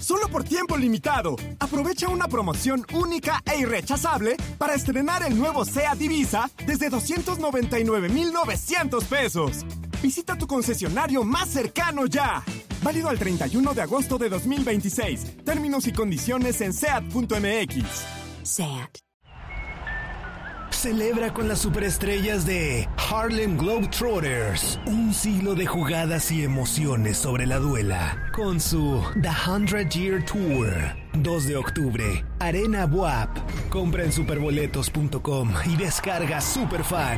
solo por tiempo limitado. Aprovecha una promoción única e irrechazable para estrenar el nuevo SEAT Ibiza desde 299,900 pesos. Visita tu concesionario más cercano ya. Válido al 31 de agosto de 2026. Términos y condiciones en seat.mx. SEAT. Celebra con las superestrellas de Harlem Globetrotters un siglo de jugadas y emociones sobre la duela con su The 100 Year Tour. 2 de octubre, Arena Buap. Compra en superboletos.com y descarga Superfan.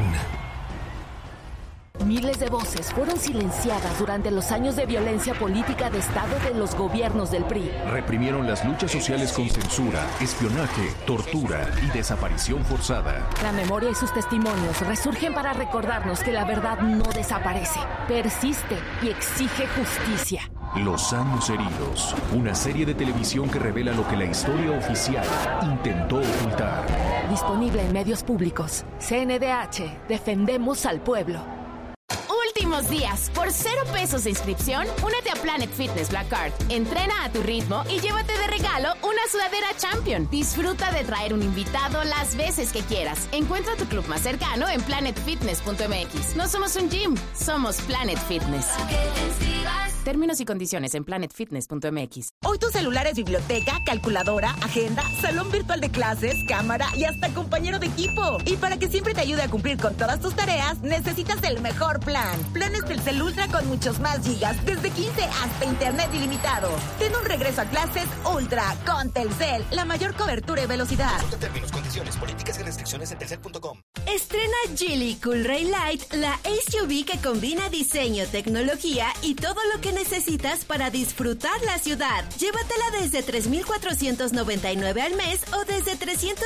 Miles de voces fueron silenciadas durante los años de violencia política de Estado de los gobiernos del PRI. Reprimieron las luchas sociales con censura, espionaje, tortura y desaparición forzada. La memoria y sus testimonios resurgen para recordarnos que la verdad no desaparece, persiste y exige justicia. Los años heridos, una serie de televisión que revela lo que la historia oficial intentó ocultar. Disponible en medios públicos. CNDH, defendemos al pueblo. Últimos días, por 0 pesos de inscripción, únete a Planet Fitness Black Card. Entrena a tu ritmo y llévate de regalo una sudadera Champion. Disfruta de traer un invitado las veces que quieras. Encuentra tu club más cercano en planetfitness.mx. No somos un gym, somos Planet Fitness. Términos y condiciones en planetfitness.mx. Hoy tu celular es biblioteca, calculadora, agenda, salón virtual de clases, cámara y hasta compañero de equipo. Y para que siempre te ayude a cumplir con todas tus tareas, necesitas el mejor plan. Planes Telcel Ultra con muchos más gigas, desde 15 hasta internet ilimitado. Ten un regreso a clases Ultra con Telcel, la mayor cobertura y velocidad. Consulta términos, condiciones, políticas y restricciones en telcel.com. Estrena Geely Cool Ray Light, la SUV que combina diseño, tecnología y todo lo que necesitas para disfrutar la ciudad. Llévatela desde $3,499 al mes o desde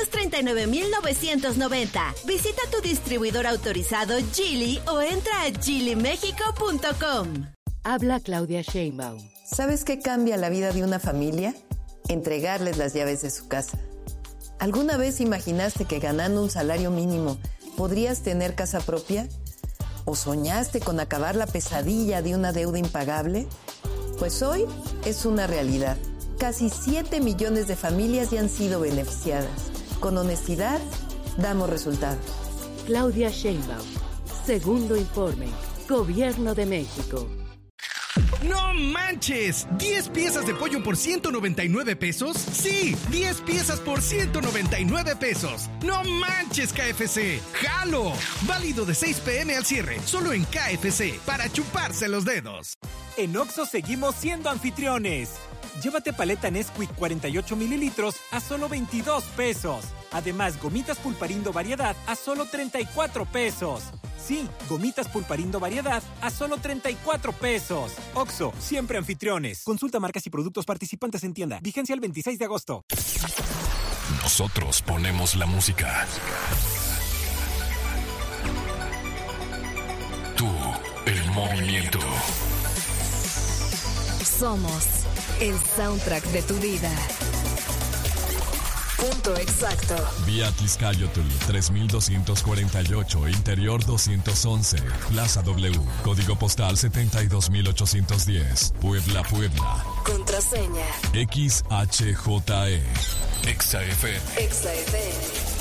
$339,990. Visita tu distribuidor autorizado Geely o entra a geelymexico.com. Habla Claudia Sheinbaum. ¿Sabes qué cambia la vida de una familia? Entregarles las llaves de su casa. ¿Alguna vez imaginaste que ganando un salario mínimo podrías tener casa propia? ¿O soñaste con acabar la pesadilla de una deuda impagable? Pues hoy es una realidad. Casi 7 millones de familias ya han sido beneficiadas. Con honestidad, damos resultados. Claudia Sheinbaum. Segundo informe. Gobierno de México. ¡No manches! ¿10 piezas de pollo por 199 pesos? ¡Sí! 10 piezas por 199 pesos. ¡No manches, KFC! ¡Jalo! Válido de 6 p.m. al cierre, solo en KFC, para chuparse los dedos. En Oxxo seguimos siendo anfitriones. Llévate paleta Nesquik 48 mililitros a solo 22 pesos. Además, gomitas Pulparindo Variedad a solo 34 pesos. Sí, gomitas Pulparindo Variedad a solo 34 pesos. Oxxo, siempre anfitriones. Consulta marcas y productos participantes en tienda. Vigencia el 26 de agosto. Nosotros ponemos la música. Tú, el movimiento. Somos el soundtrack de tu vida. Punto exacto. Vía Tizcayotl 3248, Interior 211, Plaza W, Código Postal 72810, Puebla, Puebla. Contraseña XHJE. XAFM. XAFM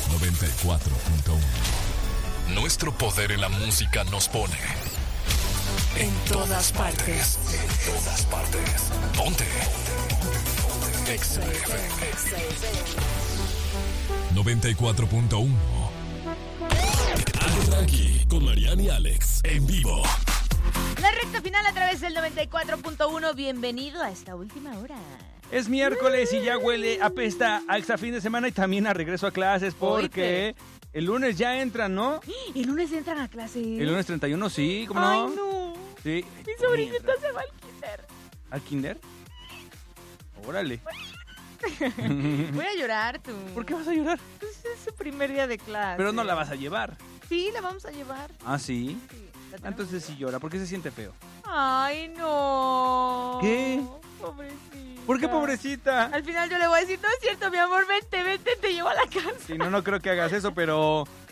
94.1. Nuestro poder en la música nos pone en todas partes. En todas partes. Ponte. XAFM 94.1. Algo tranqui con Mariana y Alex en vivo. La recta final a través del 94.1. Bienvenido a esta última hora. Es miércoles y ya huele, apesta a extra fin de semana y también a regreso a clases porque el lunes ya entran, ¿no? El lunes entran a clases. El lunes 31, sí, ¿cómo no? Ay, no. Sí. Mi sobrinita se va al kinder. ¿Al kinder? Órale. Voy a llorar, tú. ¿Por qué vas a llorar? Pues es su primer día de clase. Pero no la vas a llevar. Sí, la vamos a llevar. ¿Ah, sí? Sí. Entonces sí llora, ¿por qué se siente feo? Ay, no. ¿Qué? Pobrecita. ¿Por qué pobrecita? Al final yo le voy a decir, no es cierto, mi amor, vente, te llevo a la casa. Sí, no creo que hagas eso, pero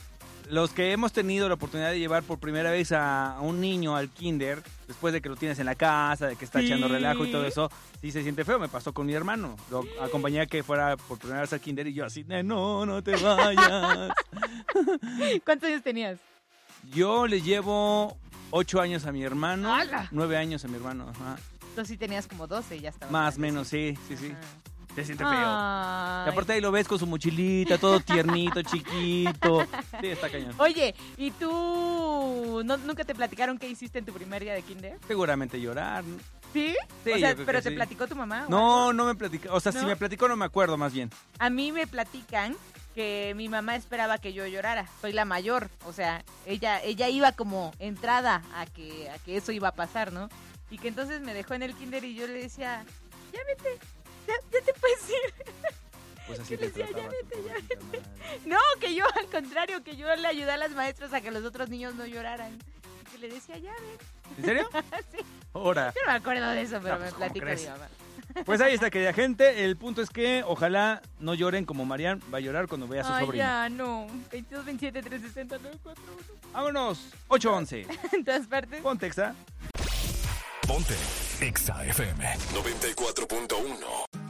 los que hemos tenido la oportunidad de llevar por primera vez a un niño al kinder, después de que lo tienes en la casa, de que está echando relajo y todo eso, sí se siente feo. Me pasó con mi hermano. Lo acompañé a que fuera por primera vez al kinder y yo así, no te vayas. ¿Cuántos años tenías? Yo le llevo 8 años a mi hermano, ¡Hala! 9 años a mi hermano. Ajá. Entonces sí tenías como 12 y ya estaba. Más o menos, sí. Se siente feo. Ay. Y aparte ahí lo ves con su mochilita, todo tiernito, chiquito. Sí, está cañón. Oye, ¿y tú nunca te platicaron qué hiciste en tu primer día de kinder? Seguramente llorar. ¿Sí? Sí, o sea, yo creo ¿pero que te sí. platicó tu mamá? No me platicó. O sea, ¿No? si me platicó no me acuerdo más bien. A mí me platican que mi mamá esperaba que yo llorara. Soy la mayor. O sea, ella iba como entrada a que eso iba a pasar, ¿no? Y que entonces me dejó en el kinder y yo le decía, ya vete, ya te puedes ir. Pues así Yo le te decía, trataba tu ya pobrecita vete. madre. No, que yo al contrario, que yo le ayudé a las maestras a que los otros niños no lloraran. Y que le decía, ya ven. ¿En serio? Sí. Ahora. Yo no me acuerdo de eso, pero No, pues, me ¿cómo platica crees? mi mamá. Pues ahí está, querida gente. El punto es que ojalá no lloren como Marian va a llorar cuando vea a su Ay, sobrino. ya, no. 22, 27, 360, 941. Vámonos. 8-11. En todas partes. Ponte, Exa. Ponte Exa FM 94.1.